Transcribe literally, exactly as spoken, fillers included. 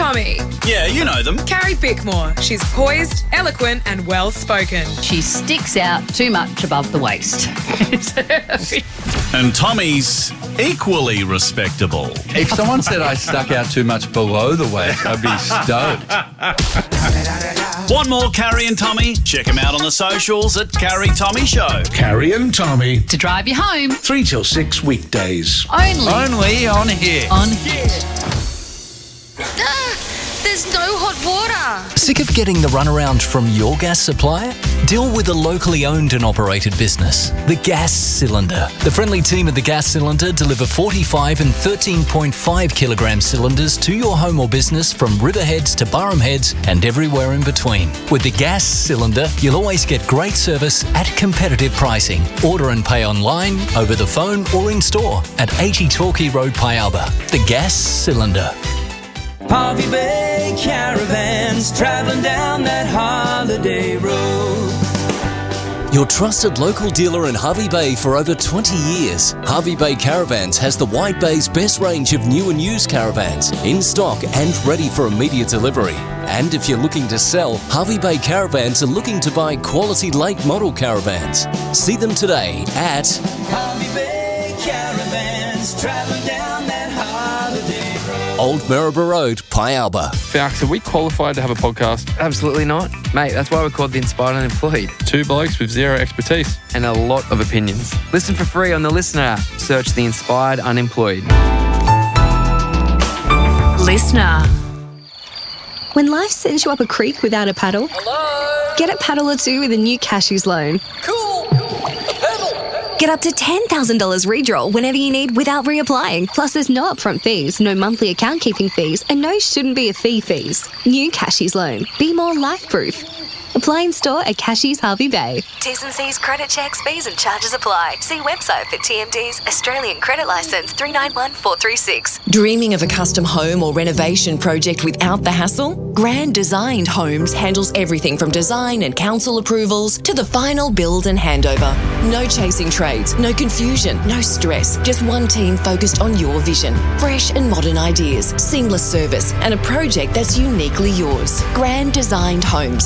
Tommy. Yeah, you know them. Carrie Bickmore. She's poised, eloquent and well-spoken. She sticks out too much above the waist. And Tommy's equally respectable. If someone said I stuck out too much below the waist, I'd be stoked. Want more Carrie and Tommy? Check them out on the socials at Carrie Tommy Show. Carrie and Tommy, To drive you home. three till six weekdays. Only, Only on here. on here. Ah, there's no hot water. Sick of getting the runaround from your gas supplier? Deal with a locally owned and operated business, The Gas Cylinder. The friendly team at The Gas Cylinder deliver forty-five and thirteen point five kilogram cylinders to your home or business from Riverheads to Burham Heads and everywhere in between. With The Gas Cylinder, you'll always get great service at competitive pricing. Order and pay online, over the phone or in store at eighty Torquay Road, Pialba. The Gas Cylinder. Harvey Bay Caravans, travelling down that holiday road. Your trusted local dealer in Harvey Bay for over twenty years, Harvey Bay Caravans has the Wide Bay's best range of new and used caravans in stock and ready for immediate delivery. And if you're looking to sell, Harvey Bay Caravans are looking to buy quality late model caravans. See them today at Harvey Bay Caravans, travelling down that holiday road. Old Maryborough Road, Pialba. Fax, are we qualified to have a podcast? Absolutely not. Mate, that's why we're called The Inspired Unemployed. Two blokes with zero expertise. And a lot of opinions. Listen for free on the Listener app. Search The Inspired Unemployed. Listener. When life sends you up a creek without a paddle, Hello? Get a paddle or two with a new Cashews loan. Cool! A pedal! Get up to ten thousand dollars redraw whenever you need without reapplying. Plus, there's no upfront fees, no monthly account keeping fees, and no shouldn't be a fee fees. New Cashews loan. Be more life-proof. Apply in store at Cashews Harvey Bay. T's and C's credit checks, fees and charges apply. See website for T M Ds. Australian Credit Licence three nine one four three six. Dreaming of a custom home or renovation project without the hassle? Grand Designed Homes handles everything from design and council approvals to the final build and handover. No chasing trades, no confusion, no stress. Just one team focused on your vision. Fresh and modern ideas, seamless service, and a project that's uniquely yours. Grand Designed Homes.